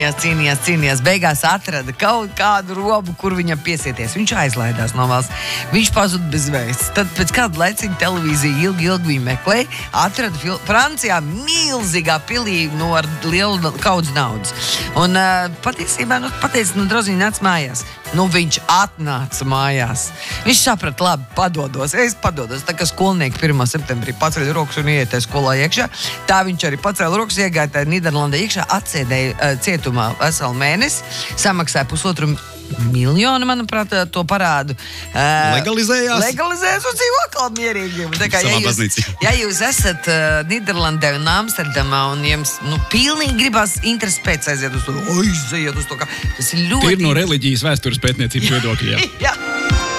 Cīnījās. Beigās atrada kaut kādu robu, kur viņam piesieties. Viņš aizlaidās no valsts. Viņš pazuda bez vēstas. Tad pēc kāda laiciņa televīzija ilgi viņu meklēja. Atrada Francijā milzīgā pilī ar lielu kaudz naudas. Un patiesībā, pateica, drauziņi nāc mājās. Viņš atnāca mājās. Viņš saprata, labi, padodos. Es padodos. Tā kā skolnieki 1. septembrī paceļ rokas un ieiet skolā iekšā. Tā viņš arī pacēla rokas, iegāja Nīderlandē iekšā, atsēdēja cietumā veselu mēnesi, samaksāja 1,5 miljonu, manuprāt, to parādu. Legalizējās un dzīvo atkal mierīgi. Tā kā, ja jūs esat Nīderlandē un Amsterdamā un jums, pilnīgi gribās interesi pēc aiziet uz to, tas ir ļoti... Ir no reliģijas vēstures pētniecības viedokļa. Jā.